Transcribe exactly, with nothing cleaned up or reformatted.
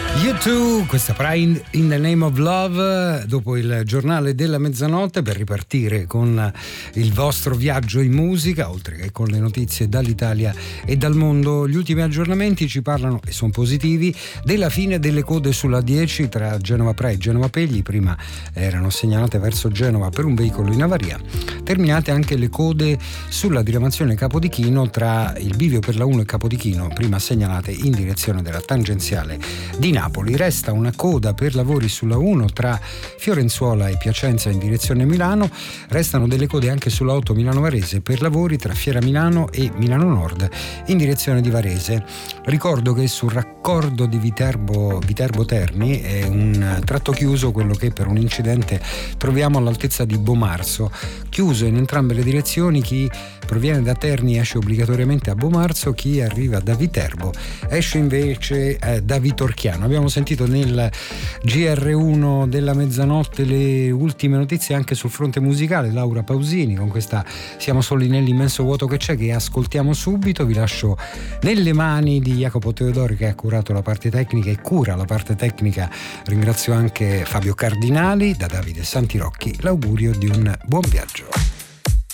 U due, questa Pride in the Name of Love, dopo il giornale della mezzanotte, per ripartire con il vostro viaggio in musica, oltre che con le notizie dall'Italia e dal mondo. Gli ultimi aggiornamenti ci parlano, e sono positivi, della fine delle code sulla dieci tra Genova Pre e Genova Pegli. Prima erano segnalate verso Genova per un veicolo in avaria, terminate anche le code sulla diramazione Capodichino tra il bivio per la uno e Capodichino, prima segnalate in direzione della tangenziale di Napoli. Resta una coda per lavori sulla uno tra Fiorenzuola e Piacenza in direzione Milano. Restano delle code anche sulla otto Milano Varese per lavori tra Fiera Milano e Milano Nord in direzione di Varese. Ricordo che sul raccordo di Viterbo, Viterbo Terni è un tratto chiuso, quello che per un incidente troviamo all'altezza di Bomarzo, chiuso in entrambe le direzioni. Chi proviene da Terni esce obbligatoriamente a Bomarzo, chi arriva da Viterbo esce invece eh, da Vitorchiano. Abbiamo sentito nel G R uno della mezzanotte le ultime notizie anche sul fronte musicale. Laura Pausini con questa Siamo soli nell'immenso vuoto che c'è, che ascoltiamo subito. Vi lascio nelle mani di Jacopo Teodori, che ha curato la parte tecnica e cura la parte tecnica. Ringrazio anche Fabio Cardinali. Da Davide Santirocchi l'augurio di un buon viaggio.